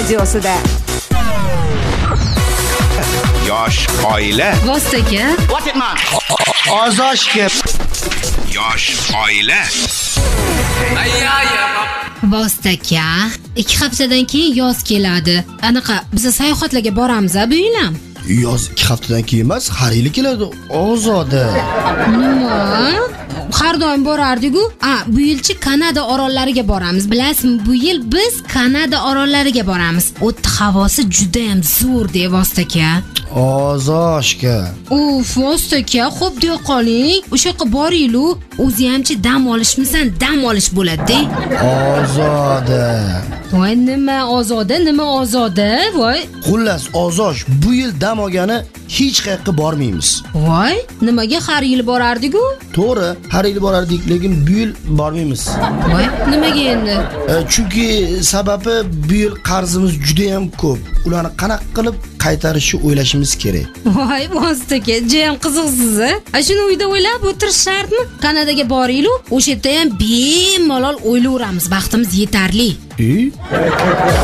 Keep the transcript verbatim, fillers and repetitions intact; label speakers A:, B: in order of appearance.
A: radiosida.
B: Yosh oila.
C: Vostaka.
D: What it man?
E: Ozoshga.
B: Yosh oila.
C: Vostaka. ikki haftadan keyin yoz keladi. Anaqa biz sayohatlarga boramiz-a bu yil ham.
E: Yoz ikki haftadan keyin emas, har yili keladi. Ozoda.
C: Nima? Har doim borardik-ku. A, bu yilchi Kanada orollariga boramiz. Bilasizmi, bu yil biz Kanada orollariga boramiz. O'tni havosi juda ham zo'r deb Vostaka.
E: Ozoshga.
C: Uf, Vostaka, xo'p deb qoling. O'sha yoqqa boring-lu. O'zi hamchi dam olishmisan, dam olish bo'ladi-da.
E: Ozoda.
C: Voy, nima ozoda, nima ozoda? Voy.
E: Xullas, Ozosh bu yil dam olgani hech qayerga bormaymiz.
C: Voy, nimaga har yil borardik-ku?
E: To'g'ri, har yil borardik, lekin bu yil bormaymiz.
C: Voy, nimaga endi?
E: E, chunki sababi bu yil qarzimiz juda ham ko'p. Ularni qanaqa qilib qaytarishni o'ylashimiz kerak.
C: Voy, Vostaka, jam qiziqsiz-a? A shuni uyda o'ylab o'tirish shartmi? Kanadaga boring-lu, o'sha yerda ham bemalol o'ylayveramiz, vaqtimiz yetarli.
E: E?